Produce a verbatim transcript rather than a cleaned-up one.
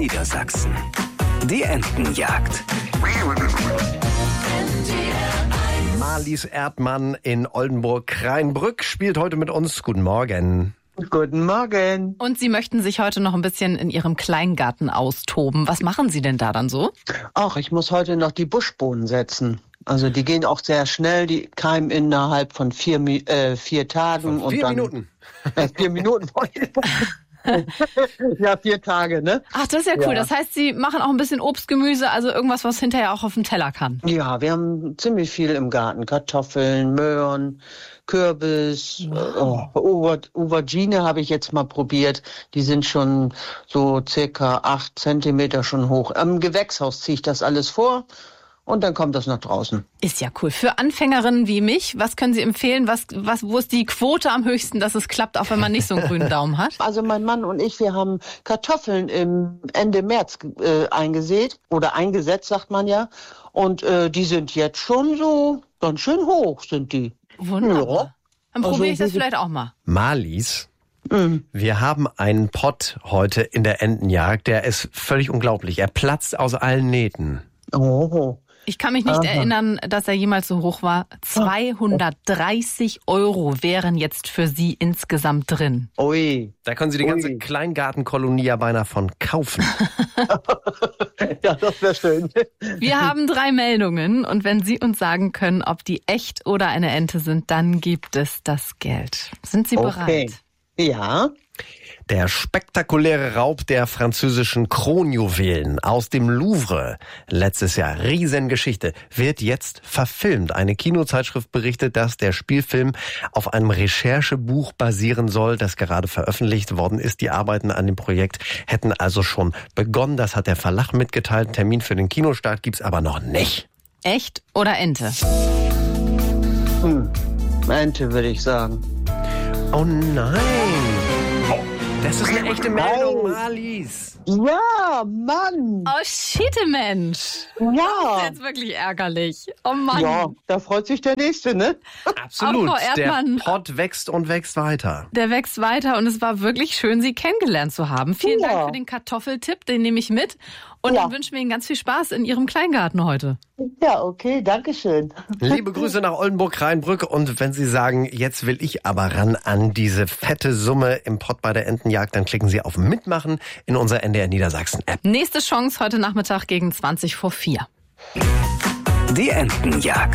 Niedersachsen. Die Entenjagd. Marlies Erdmann in Oldenburg-Kreinbrück spielt heute mit uns. Guten Morgen. Guten Morgen. Und Sie möchten sich heute noch ein bisschen in Ihrem Kleingarten austoben. Was machen Sie denn da dann so? Ach, ich muss heute noch die Buschbohnen setzen. Also die gehen auch sehr schnell, die keimen innerhalb von vier, äh, vier Tagen. Von vier und dann, Minuten. Äh, vier Minuten. Ja, vier Tage, ne? Ach, das ist ja cool. Ja. Das heißt, Sie machen auch ein bisschen Obst, Gemüse, also irgendwas, was hinterher auch auf dem Teller kann. Ja, wir haben ziemlich viel im Garten. Kartoffeln, Möhren, Kürbis, wow. oh, Auber- Aubergine habe ich jetzt mal probiert. Die sind schon so circa acht Zentimeter schon hoch. Am Gewächshaus ziehe ich das alles vor. Und dann kommt das nach draußen. Ist ja cool. Für Anfängerinnen wie mich, was können Sie empfehlen? Was, was, wo ist die Quote am höchsten, dass es klappt, auch wenn man nicht so einen grünen Daumen hat? Also mein Mann und ich, wir haben Kartoffeln im Ende März äh, eingesät oder eingesetzt, sagt man ja. Und äh, die sind jetzt schon so ganz schön hoch, sind die. Wunderbar. Ja. Dann probiere Also, ich das vielleicht auch mal. Marlies, Mhm. wir haben einen Pott heute in der Entenjagd, der ist völlig unglaublich. Er platzt aus allen Nähten. Oh. Ich kann mich nicht Aha. erinnern, dass er jemals so hoch war. zweihundertdreißig Euro wären jetzt für Sie insgesamt drin. Ui. Da können Sie die ganze Ui. Kleingartenkolonie ja beinahe von kaufen. Ja, das wäre schön. Wir haben drei Meldungen und wenn Sie uns sagen können, ob die echt oder eine Ente sind, dann gibt es das Geld. Sind Sie bereit? Okay. Ja. Der spektakuläre Raub der französischen Kronjuwelen aus dem Louvre, letztes Jahr Riesengeschichte, wird jetzt verfilmt. Eine Kinozeitschrift berichtet, dass der Spielfilm auf einem Recherchebuch basieren soll, das gerade veröffentlicht worden ist. Die Arbeiten an dem Projekt hätten also schon begonnen. Das hat der Verlag mitgeteilt. Termin für den Kinostart gibt's aber noch nicht. Echt oder Ente? Hm. Ente, würde ich sagen. Oh nein! Das ist eine echte Meldung, Nein. Marlies. Ja, Mann. Oh, shit, Mensch. Das ist Ja. jetzt wirklich ärgerlich. Oh Mann. Ja, da freut sich der Nächste, ne? Absolut. Auch Frau Der Erdmann. Pott wächst und wächst weiter. Der wächst weiter und es war wirklich schön, Sie kennengelernt zu haben. Vielen Ja. Dank für den Kartoffeltipp, den nehme ich mit. Und Ja. dann wünschen wir Ihnen ganz viel Spaß in Ihrem Kleingarten heute. Ja, okay, danke schön. Liebe Grüße nach Oldenburg-Kreinbrück. Und wenn Sie sagen, jetzt will ich aber ran an diese fette Summe im Pott bei der Entenjagd, dann klicken Sie auf Mitmachen in unserer N D R Niedersachsen-App. Nächste Chance heute Nachmittag gegen zwanzig vor vier. Die Entenjagd.